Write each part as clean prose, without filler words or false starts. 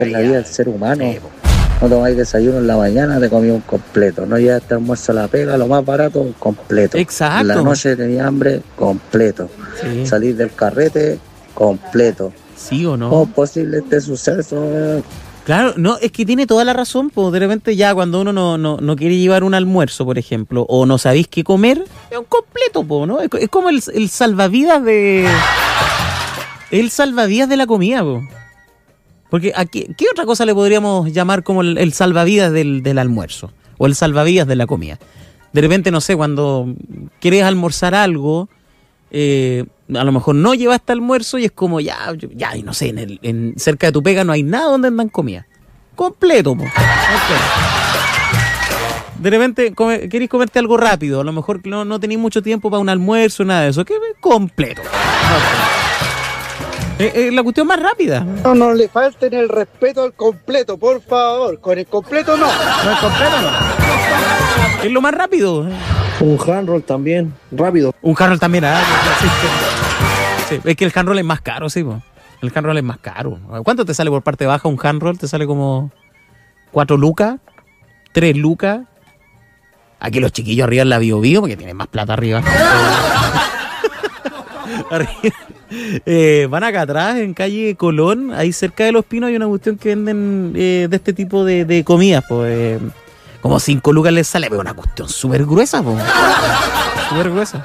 en la vida del ser humano. Sí, po. No tomáis desayuno en la mañana, te comí un completo. No llegaste a almuerzo a la pega, lo más barato, completo. Exacto. En la noche tenía hambre, completo. Sí. Salir del carrete, completo. ¿Sí o no? ¿Cómo es posible este suceso? Claro, no, es que tiene toda la razón, pues de repente ya cuando uno no quiere llevar un almuerzo, por ejemplo, o no sabéis qué comer, es un completo, po, ¿no? Es como el salvavidas de... El salvavidas de la comida, po. Porque aquí, ¿qué otra cosa le podríamos llamar como el salvavidas del almuerzo? O el salvavidas de la comida. De repente, no sé, cuando quieres almorzar algo, a lo mejor no llevaste almuerzo y es como ya y no sé, en cerca de tu pega no hay nada donde andan comida. Completo, po. Okay. De repente queréis comerte algo rápido, a lo mejor no tenéis mucho tiempo para un almuerzo, nada de eso. ¿Qué? Completo. Es la cuestión más rápida. No le falten el respeto al completo, por favor. Con el completo no. No, el completo no. Es lo más rápido. Un handroll también, rápido. Un handroll también, sí. Es que el handroll es más caro, sí, po. El handroll es más caro. ¿Cuánto te sale por parte baja un handroll? ¿Te sale como 4 lucas? ¿3 lucas? Aquí los chiquillos arriba en la Bio Bio, porque tienen más plata arriba. Van acá atrás, en calle Colón, ahí cerca de Los Pinos, hay una cuestión que venden de este tipo de comidas, pues. Como 5 lucas les sale, pero una cuestión súper gruesa, po. Súper gruesa.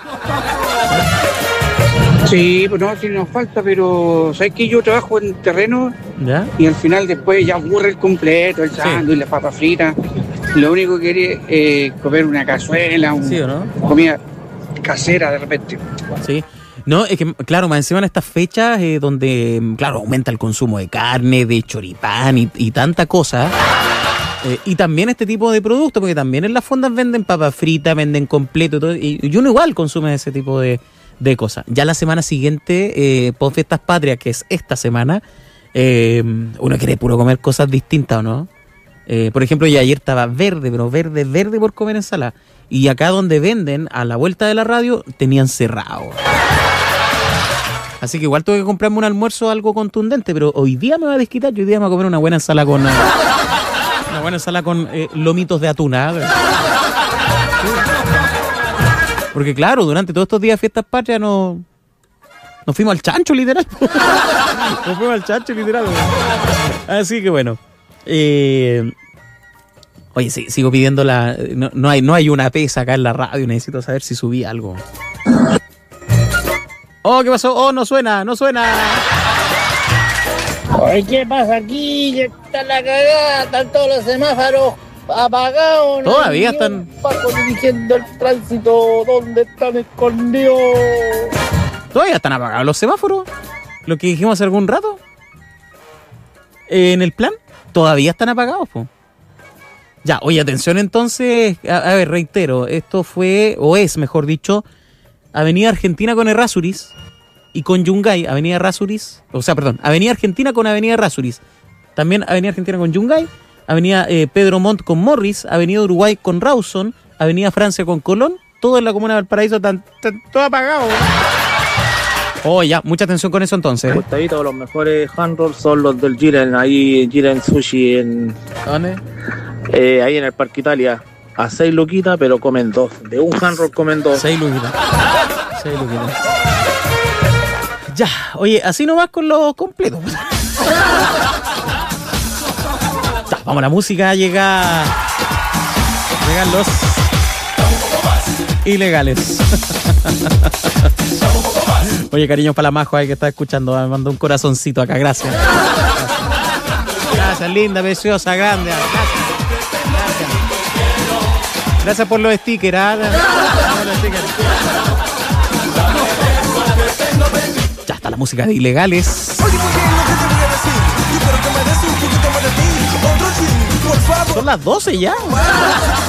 Sí, pues no, sí nos falta, pero ¿sabes que yo trabajo en terreno? ¿Ya? Y al final después ya aburre el completo, el sándwich, las papas fritas. Lo único que quería es comer una cazuela, ¿Sí o no? comida casera de repente. Sí. No, es que, claro, más encima en estas fechas donde, claro, aumenta el consumo de carne, de choripán y tanta cosa. Y también este tipo de productos, porque también en las fondas venden papas fritas, venden completo y todo. Y uno igual consume ese tipo de cosas. Ya la semana siguiente, post Fiestas Patrias, que es esta semana, uno quiere puro comer cosas distintas, ¿o no? Por ejemplo, ya ayer estaba verde, pero verde por comer ensalada. Y acá donde venden, a la vuelta de la radio, tenían cerrado. Así que igual tuve que comprarme un almuerzo algo contundente, pero hoy día me voy a desquitar. Yo hoy día me voy a comer una buena ensalada con... Una buena ensalada con lomitos de atún. Porque claro, durante todos estos días de Fiestas Patrias nos fuimos al chancho, literal. Nos fuimos al chancho, literal. Así que bueno. Oye, sigo pidiendo la... No hay una pesa acá en la radio. Necesito saber si subí algo. Oh, ¿qué pasó? Oh, no suena. Ay, ¿qué pasa aquí? Ya está la cagada, están todos los semáforos apagados. Todavía están... Paco dirigiendo el tránsito, ¿dónde están escondidos? ¿Todavía están apagados los semáforos? ¿Lo que dijimos hace algún rato? ¿En el plan? Todavía están apagados, po. Ya, oye, atención entonces. A ver, reitero, esto fue, o es, mejor dicho, Avenida Argentina con Errázuriz y con Yungay, Avenida Argentina con Avenida Errázuriz. También Avenida Argentina con Yungay, Avenida Pedro Montt con Morris, Avenida Uruguay con Rawson, Avenida Francia con Colón, todo en la comuna de Valparaíso, todo apagado. Oh, ya, mucha atención con eso entonces. Gustadito, los mejores handrolls son los del Jiren, ahí Jiren Sushi ¿Dónde? Ahí en el Parque Italia. A 6 luquitas, pero comen 2. De un handroll comen 2. 6 luquitas. Ya, oye, así nomás con los completos. Ya, vamos a la música, llegan los ilegales. Oye, cariños para la Majo ahí que está escuchando, me mandó un corazoncito acá, gracias. Gracias, linda, preciosa, grande. Gracias por los stickers, Ya está la música de ilegales. Son las 12 ya.